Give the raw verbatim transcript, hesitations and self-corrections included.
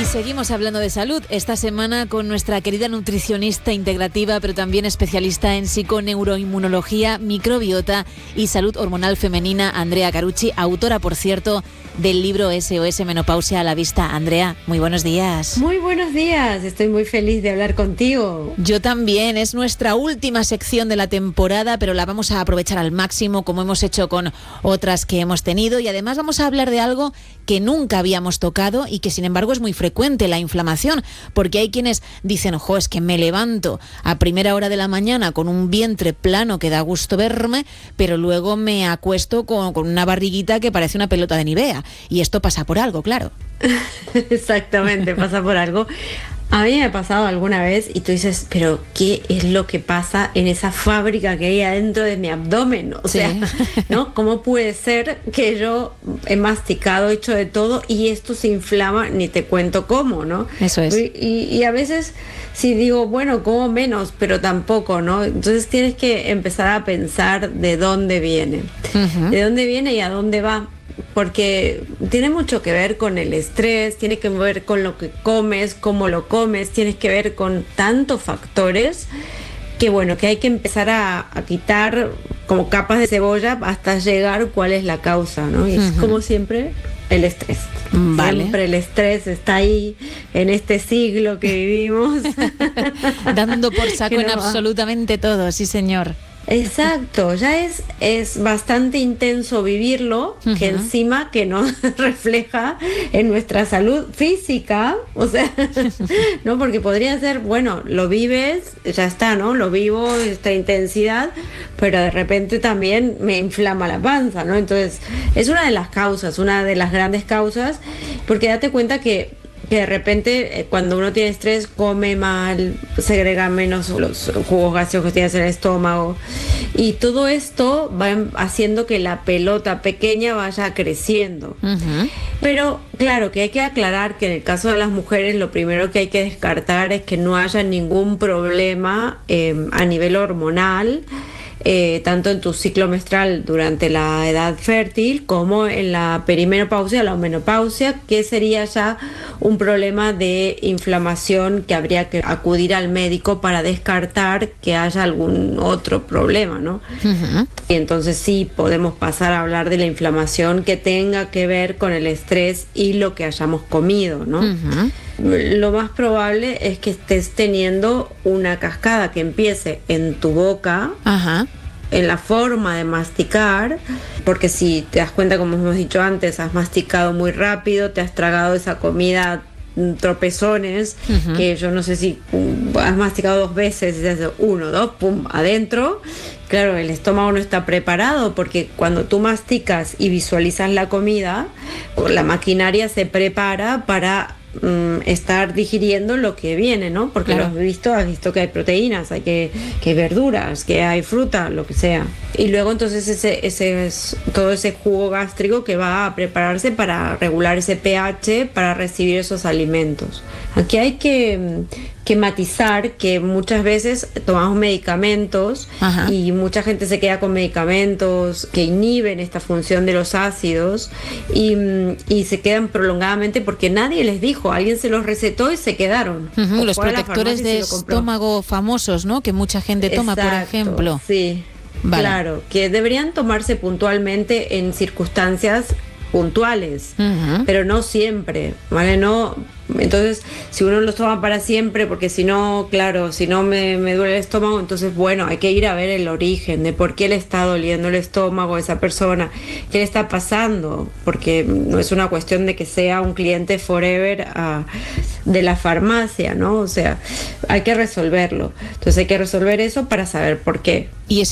Y seguimos hablando de salud esta semana con nuestra querida nutricionista integrativa, pero también especialista en psiconeuroinmunología, microbiota y salud hormonal femenina, Andrea Carucci, autora, por cierto, del libro S O S Menopausia a la vista. Andrea, muy buenos días. Muy buenos días, estoy muy feliz de hablar contigo. Yo también, es nuestra última sección de la temporada, pero la vamos a aprovechar al máximo, como hemos hecho con otras que hemos tenido, y además vamos a hablar de algo que nunca habíamos tocado y que sin embargo es muy frecuente, la inflamación, porque hay quienes dicen, ojo, es que me levanto a primera hora de la mañana con un vientre plano que da gusto verme, pero luego me acuesto con, con una barriguita que parece una pelota de Nivea, y esto pasa por algo, claro. Exactamente, pasa por algo. A mí me ha pasado alguna vez y tú dices, pero ¿qué es lo que pasa en esa fábrica que hay adentro de mi abdomen? O sea, sí. ¿no? ¿Cómo puede ser que yo he masticado, he hecho de todo y esto se inflama? Ni te cuento cómo, ¿no? Eso es. Y, y a veces sí digo, bueno, como menos, pero tampoco, ¿no? Entonces tienes que empezar a pensar de dónde viene, uh-huh. de dónde viene y a dónde va. Porque tiene mucho que ver con el estrés, tiene que ver con lo que comes, cómo lo comes, tiene que ver con tantos factores que bueno, que hay que empezar a, a quitar como capas de cebolla hasta llegar cuál es la causa, ¿no? Y uh-huh. es como siempre el estrés. Vale. Siempre el estrés está ahí en este siglo que vivimos. Dando por saco en absolutamente todo, sí señor. Exacto, ya es, es bastante intenso vivirlo, uh-huh. que encima que nos refleja en nuestra salud física, o sea, ¿no? Porque podría ser, bueno, lo vives, ya está, ¿no? Lo vivo, esta intensidad, pero de repente también me inflama la panza, ¿no? Entonces, es una de las causas, una de las grandes causas, porque date cuenta que que de repente eh, cuando uno tiene estrés come mal, segrega menos los jugos gáseos que tienes en el estómago y todo esto va haciendo que la pelota pequeña vaya creciendo. Uh-huh. Pero claro que hay que aclarar que en el caso de las mujeres lo primero que hay que descartar es que no haya ningún problema eh, a nivel hormonal, Eh, tanto en tu ciclo menstrual durante la edad fértil como en la perimenopausia, la menopausia, que sería ya un problema de inflamación que habría que acudir al médico para descartar que haya algún otro problema, ¿no? Uh-huh. Y entonces sí podemos pasar a hablar de la inflamación que tenga que ver con el estrés y lo que hayamos comido, ¿no? Uh-huh. Lo más probable es que estés teniendo una cascada que empiece en tu boca, ajá, en la forma de masticar, porque si te das cuenta, como hemos dicho antes, has masticado muy rápido, te has tragado esa comida tropezones, uh-huh. que yo no sé si um, has masticado dos veces, y hace uno, dos, pum, adentro. Claro, el estómago no está preparado porque cuando tú masticas y visualizas la comida, la maquinaria se prepara para estar digiriendo lo que viene, ¿no? Porque claro. lo has visto, has visto que hay proteínas, hay que, que hay verduras, que hay fruta, lo que sea. Y luego entonces ese, ese es todo ese jugo gástrico que va a prepararse para regular ese pH, para recibir esos alimentos. Aquí hay que, que matizar que muchas veces tomamos medicamentos, ajá, y mucha gente se queda con medicamentos que inhiben esta función de los ácidos y, y se quedan prolongadamente porque nadie les dijo, alguien se los recetó y se quedaron. Uh-huh, los protectores de estómago famosos, ¿no? Que mucha gente toma, exacto, por ejemplo. Sí, vale. Claro, que deberían tomarse puntualmente en circunstancias puntuales, uh-huh, pero no siempre, ¿vale? No, entonces, si uno los toma para siempre, porque si no, claro, si no me, me duele el estómago, entonces, bueno, hay que ir a ver el origen de por qué le está doliendo el estómago a esa persona, qué le está pasando, porque no es una cuestión de que sea un cliente forever uh, de la farmacia, ¿no? O sea, hay que resolverlo. Entonces hay que resolver eso para saber por qué. Y